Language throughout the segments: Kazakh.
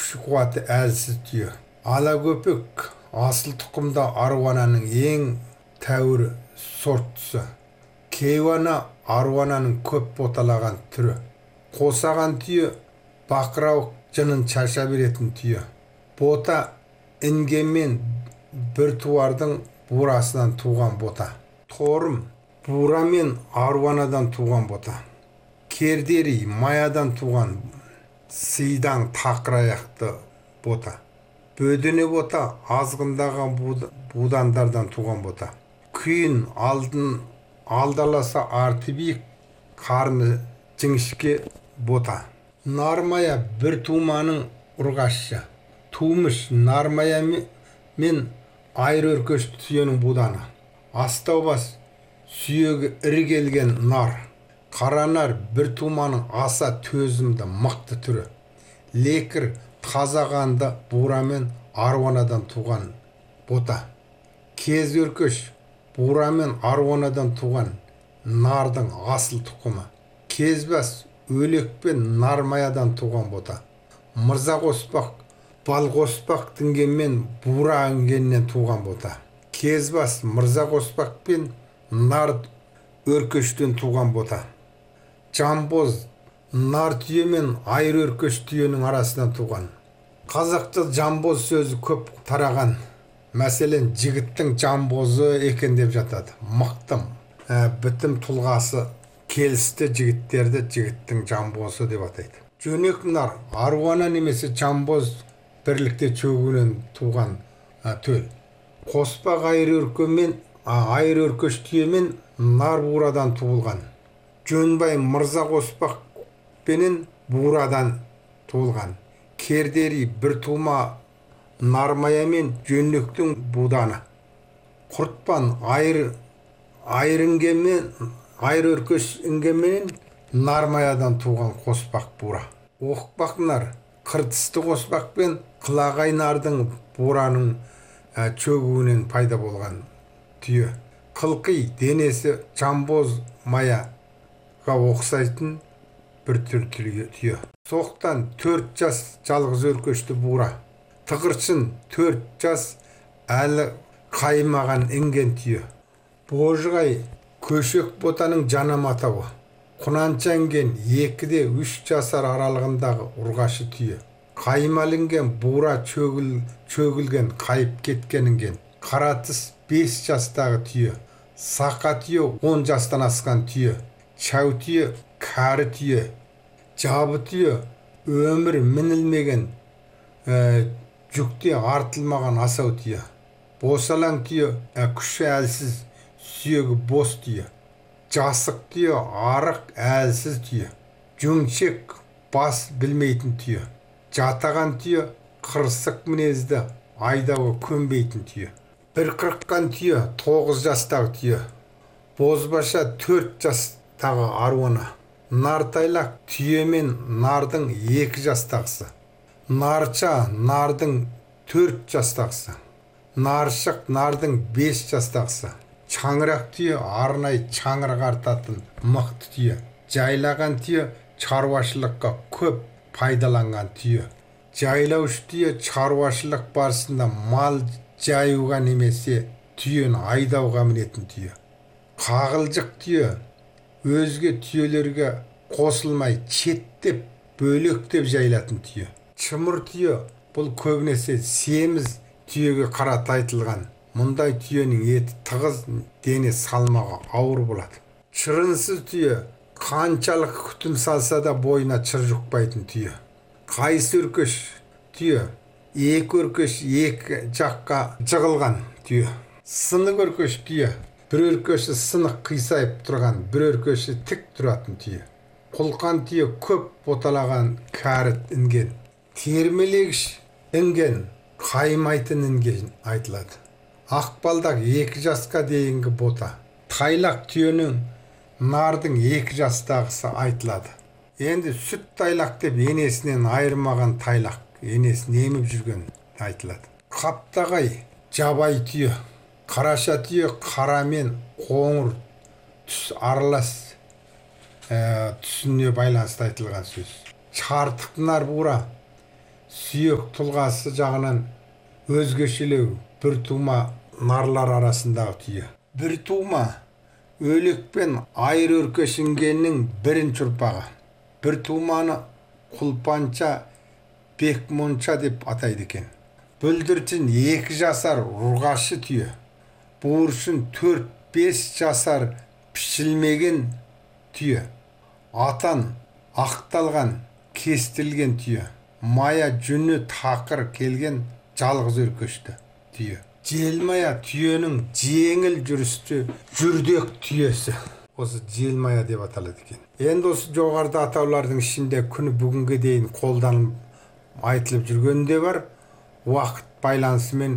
күш-қуаты әлсіз түйе. Алакөпек асыл тұқымда аруананың ең тәуір сорттысы. Кейуана аруананың көп боталаған түрі. Қосаған түйе бақырауық жынын шаша беретін түйе. Бота інгенмен бір туардың бурасынан туған бота. Торым бура мен аруанадан туған бота. Кердери маядан туған сидаң тақыраяқты бота. Бөдене бота азғындаған будандардан туған бота. Күйін алдаласа арты биік, қарны жіңішке бота. Нармая бір туманың ұрғашы. Тумыш нармая мен айыр өркеш түйенің буданы. Астаубас сүйегі ірі келген нар. Қаранар бір туманың аса төзімді мықты түрі. Лекір тазағанды бура мен аруанадан туған бота. Кез өркеш бура мен аруанадан туған нардың асыл тұқымы. Кезбас өлек пен нармаядан туған бота. Мырза қоспақ бал қоспақ дінгенмен бура інгеннен туған бота. Кезбас мырза қоспақ пен нар өркештен туған бота. Жамбоз нар түйе мен айыр өркеш түйенің арасынан туған. Қазақта жамбоз сөзі көп тараған. Мәселен, жігіттің жамбозы екен деп жатады. Мықтым, бітім тұлғасы келісті жігіттерді жігіттің жамбозы деп атайды. Жөнек нар аруана немесе жамбоз бірлікте чөгінен туған төл. Қоспақ айыр өркеш түйе мен нар бурадан туылған. Жөнбай мырза қоспақ пенен бурадан туылған. Кердери бір тума нармая мен жөннектің буданы. Құртпан айыр өркеш інгенмен нармаядан туған қоспақ бура. Оқпақ нар қыртысты қоспақ пен қылағай нардың бураның чөгуінен пайда болған түйе. Қылқи денесі жамбоз маяға оқсайтын бір түр түйе. Соқтан 4 жас жалғыз өркешті бура. Тығыршын 4 жас әлі қаймаған інген түйе. Божығай көшек ботаның жанам атауы. Құнанша інген 2-3 жасар аралығындағы ұрғашы түйе. Қаймалынген бура чөгілген қайып кеткен інген. Қаратыс 5 жастағы түйе. Сақа түйе 10 жастан асқан түйе. Чау түйе кәрі түйе. Жабы түйе өмір мінілмеген, жүкте артылмаған асау түйе. Босалаң түйе күші әлсіз, сүйегі бос түйе. Жасық түйе арық әлсіз түйе. Жүңшек бас білмейтін түйе. Жатаған түйе қырсық мінезді, айдауы көнбейтін түйе. Бір қырыққан түйе 9 жастағы түйе. Бозбаша 4 жастағы аруана. Нартайлақ түйе мен нардың 2 жастағысы. Нарча нардың 4 жастағысы. Наршық нардың 5 жастағысы. Чаңырақ түйе арнай чаңырық артатын мықты түйе. Жайлаған түйе шаруашылыққа көп пайдаланған түйе. Жайлаушы түйе шаруашылық барысында мал жаюға немесе түйені айдауға мінетін түйе. Қағылжық түйе өзге түйелерге қосылмай четтеп бөлектеп жайлатын түйе. Чымыр түйе бұл көбінесе семіз түйеге қарата айтылған. Мұндай түйенің еті тығыз, дене салмағы ауыр болады. Шырынсыз түйе қаншалық күтім салса да бойына шыр жұқпайтын түйе. Қайыс өркеш түйе 2 өркеш 2 жаққа жығылған түйе. Сынық өркеш түйе бір өркеші сынық қисайып тұрған, бір өркеші тік тұратын түйе. Құлқан түйе көп боталаған кәріт інген. Термелегіш інген, қаймайтын інген айтылады. Ақбалдақ 2 жасқа дейінгі бота. Тайлақ түйенің нардың 2 жастағысы айтылады. Енді сүт тайлақ деп енесінен айырмаған тайлақ, енесін еміп жүрген айтылады. Қаптағай жабай түйе. Қараша түйе қара мен қоңыр түс аралас түсіне байланысты айтылған сөз. Чартық нар бура сүйек тұлғасы жағынан өзгешелеу бір тума нарлар арасындағы түйе. Бір тума өлек пен айыр өркешінгеннің бірінші ұрпағы. Бір туманы құлпанша бекмонша деп атайды екен. Бүлдіртін 2 жасар ұрғашы түйе. Буыршын 4-5 жасар пішілмеген түйе. Атан ақталған кестілген түйе. Мая жүні тақыр келген жалғыз өркешті түйе. Желмая түйенің жеңіл жүрісті жүрдек түйесі. Осы желмая деп аталады екен. Енді осы жоғарыда атаулардың ішінде күні бүгінге дейін қолданылып айтылып жүргені де бар. Уақыт байланысымен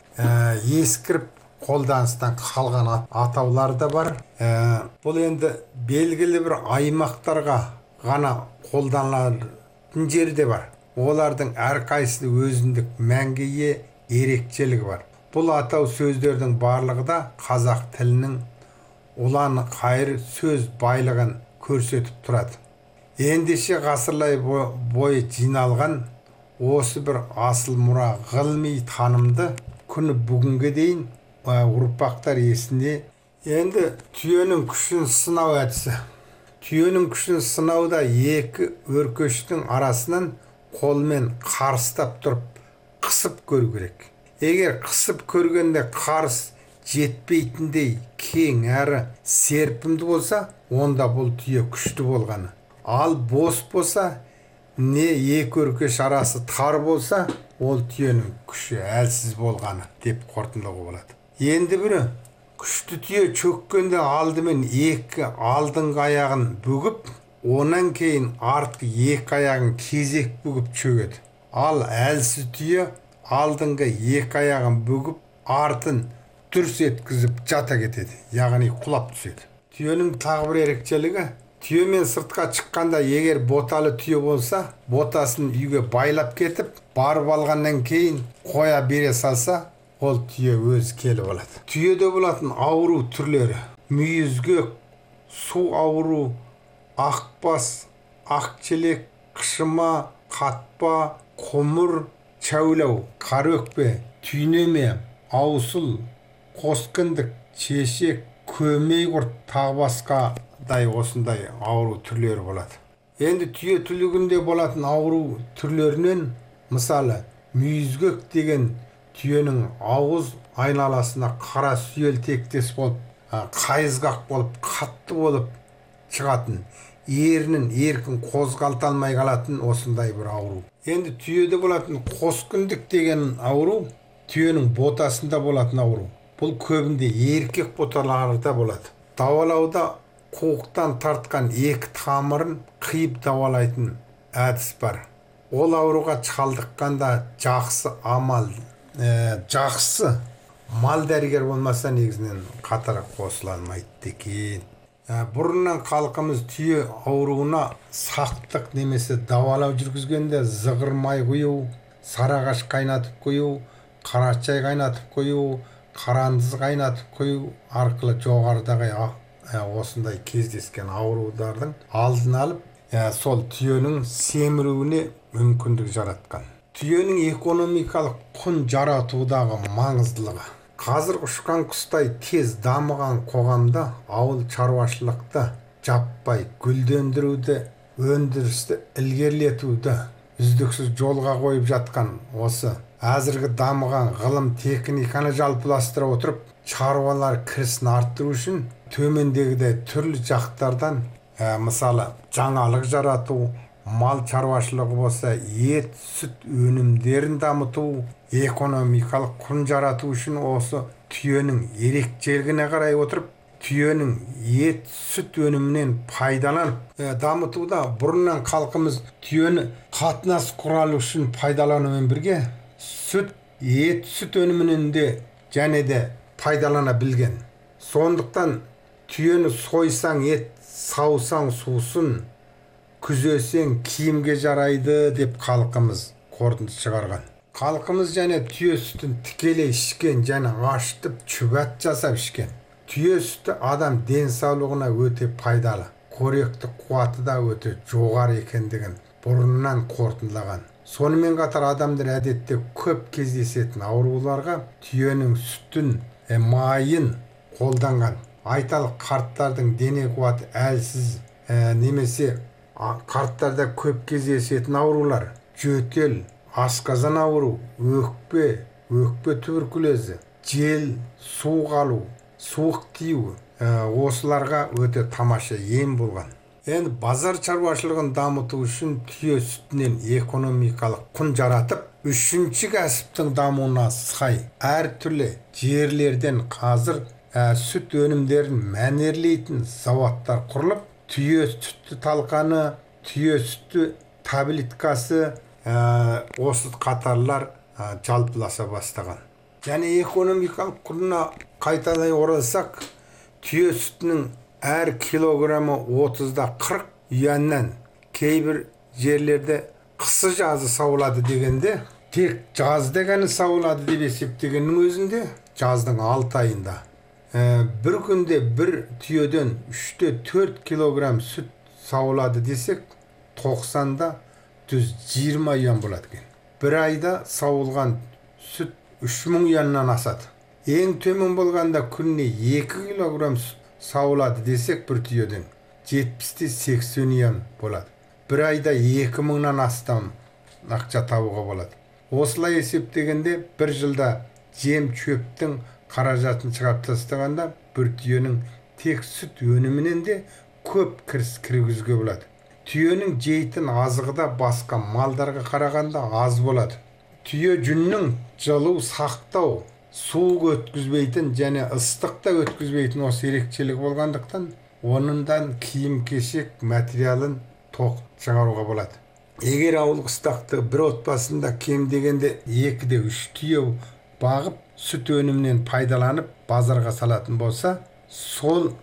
ескіріп қолданыстан қалған атаулар да бар. Бұл енді белгілі бір аймақтарға ғана қолданылатын жері де бар. Олардың әрқайсысы өзіндік мәнге ие ерекшелігі бар. Бұл атау сөздердің барлығы да қазақ тілінің ұлан қайыр сөз байлығын көрсетіп тұрады. Ендеше ғасырлар бойы жиналған осы бір асыл мұра ғылыми танымды күні бүгінге дейін ұрпақтар есінде. Енді түйенің күшін сынау әдісі. Түйенің күшін сынауда 2 өркештің арасынан қолмен қарыстап тұрып қысып көру керек. Егер қысып көргенде қарыс жетпейтіндей кең әрі серпімді болса, онда бұл түйе күшті болғаны. Ал бос болса, не 2 өркеш арасы тар болса, ол түйенің күші әлсіз болғаны деп қорытындылауға болады. Енді бірі күшті түйе чөккенде алдымен 2 алдыңғы аяғын бүгіп, онан кейін артқы 2 аяғын кезек бүгіп чөгеді. Ал әлсіз түйе алдыңғы 2 аяғын бүгіп, артын дүрс еткізіп жата кетеді, яғни құлап түседі. Түйенің тағы бір ерекшелігі, түйемен сыртқа шыққанда егер боталы түйе болса, ботасын үйге байлап кетіп, барып алғаннан кейін қоя бере салса, ол түйе өз келіп алады. Түйеде болатын ауру түрлері: мүйізгек, су ауру, ақбас, ақчелек, қышыма, қатпа, құмыр, чәулау, қарөкпе, түйнеме, аусыл, қоскіндік, шешек, көмей құрт, тағы басқадай осындай ауру түрлері болады. Енді түйе түлігінде болатын ауру түрлерінен, мысалы, мүйізгек деген түйенің ауыз айналасына қара сүйел тектес болып, қайызғақ болып, қатты болып шығатын, ерінін еркін қозғалта алмай қалатын осындай бір ауру. Енді түйеде болатын қоскіндік деген ауру түйенің ботасында болатын ауру. Бұл көбінде еркек боталарда болады. Давалауда қуықтан тартқан 2 тамырын қиып давалайтын әдіс бар. Ол ауруға шалдыққанда жақсы мал дәрігер болмаса негізінен қатарға қосыла алмайды екен. Бұрыннан халқымыз түйе ауруына сақтық немесе давалау жүргізгенде зығыр май құю, сарағаш қайнатып құю, қара шай қайнатып құю, қарандыз қайнатып құю арқылы жоғарыдағы осындай кездескен аурулардың алдын алып, сол түйенің семіруіне мүмкіндік жаратқан. Түйенің экономикалық құн жаратудағы маңыздылығы. Қазір ұшқан құстай тез дамыған қоғамда ауыл шаруашылықты жаппай гүлдендіруді, өндірісті ілгерілетуді үздіксіз жолға қойып жатқан осы әзіргі дамыған ғылым техниканы жалпыластыра отырып, шаруалар кірісін арттыру үшін төмендегідей түрлі жақтардан, мысалы, жаңалық жарату, мал шаруашылығы болса, ет, сүт өнімдерін дамыту, экономикалық құн жарату үшін осы түйенің ерекшелігіне қарай отырып, түйенің ет, сүт өнімінен пайдаланып дамытуда бұрыннан халқымыз түйені қатынас құралы үшін пайдаланумен бірге сүт, ет, сүт өнімінен де және де пайдалана білген. Сондықтан түйені сойсаң ет, саусаң сусын, күзесең киімге жарайды деп халқымыз қорытынды шығарған. Халқымыз және түйе сүтін тікелей ішкен және ашытып шүбәт жасап ішкен. Түйе сүті адам денсаулығына өте пайдалы, қоректік қуаты да өте жоғары екендігін бұрыннан қорытындылаған. Сонымен қатар адамдар әдетте көп кездесетін ауруларға түйенің сүтін, майын қолданған. Айталық қарттардың дене қуаты әлсіз немесе қарттарда көп кездесетін аурулар: жөтел, асқазан ауру, өкпе туберкулезі, жел, суық алу, суық тию осыларға өте тамаша ем болған. Енді базар шаруашылығын дамыту үшін түйе сүтінен экономикалық құн жаратып, үшінші кәсіптің дамуына сай әртүрлі жерлерден қазір сүт өнімдерін мәнерлейтін зауыттар құрылып, түйе сүті талқаны, түйе сүті таблеткасы осы қатарлар жалпыласа бастаған. Және экономикалық құнына қайталай оралсақ, түйе сүтінің әр килограммы 30-40 юаннан, кейбір жерлерде қысы жазы сауылады дегенде, тек жазда ғана сауылады деп есептегеннің өзінде жаздың 6 айында бір күнде бір түйеден 3-4 килограмм сүт сауылады десек, 90-да 120 юан болады екен. Бір айда сауылған сүт 3000 юаннан асады. Ең төмен болғанда күніне 2 килограмм сауылады десек, бір түйеден 70-80 юан болады. Бір айда 2000-нан астам ақша табуға болады. Осылай есептегенде, бір жылда жем шөптің қаражатын шығарып тастағанда, бір түйенің тек сүт өнімінен де көп кіріс кіргізуге болады. Түйенің жейтін азығы да басқа малдарға қарағанда аз болады. Түйе жүннің жылу сақтау, суық өткізбейтін және ыстық та өткізбейтін осы ерекшелігі болғандықтан, оныңдан киім-кешек материалын тоқ шығаруға болады. Егер ауыл қыстақты бір отбасында кем дегенде 2-3 түйе бағып, сүт өнімінен пайдаланып базарға салатын болса, сол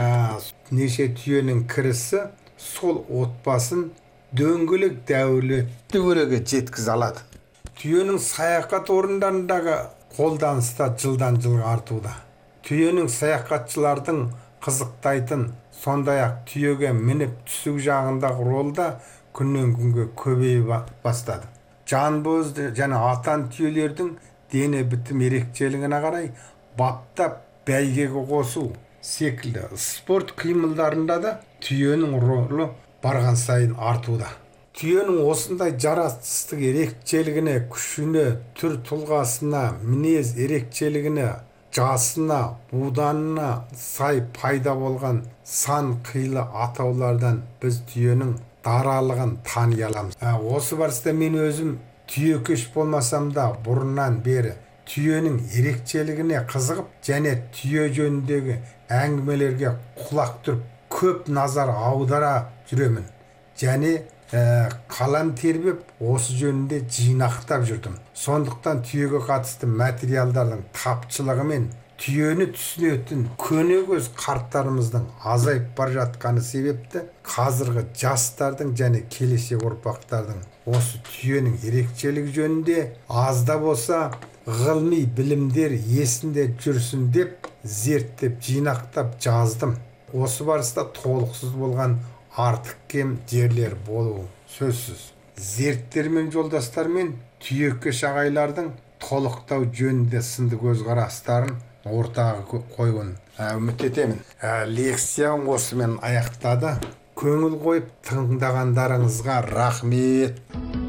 неше түйенің кірісі сол отбасын дөңгелек дәулетті өреге жеткізе алады. Түйенің саяхат орындарындағы қолданысы да жылдан жылға артуда. Түйенің саяхатшылардың қызықтайтын, сондай-ақ түйеге мініп түсу жағындағы ролы да күннен күнге көбейіп бастады. Жанбоз және атан түйелердің дене бітім ерекшелігіне қарай баптап бәйгеге қосу секілді спорт қимылдарында да түйенің ролі барған сайын артуда. Түйенің осындай жаратылыстық ерекшелігіне, күшіне, түр тұлғасына, мінез ерекшелігіне, жасына, буданына сай пайда болған сан қилы атаулардан біз түйенің даралығын тани аламыз. Осы барыста мен өзім түйекеш болмасам да бұрыннан бері түйенің ерекшелігіне қызығып және түйе жөніндегі әңгімелерге құлақ түріп көп назар аудара жүремін. Және қалам тербеп осы жөнінде жинақтап жүрдім. Сондықтан түйеге қатысты материалдардың тапшылығы мен түйені түсінетін көнекөз қарттарымыздың азайып бара жатқаны себепті қазіргі жастардың және келешек ұрпақтардың осы түйенің ерекшелігі жөнінде аз да болса ғылыми білімдер есінде жүрсін деп зерттеп жинақтап жаздым. Осы барыста толықсыз болған артық кем жерлер болуы сөзсіз. Зерттер жолдастармен түйекеш ағайлардың толықтау жөнінде сынды көзқарастарын ортаға қоюын үміт етемін. Лекциям осымен аяқтады. Көңіл қойып тыңдағандарыңызға рахмет.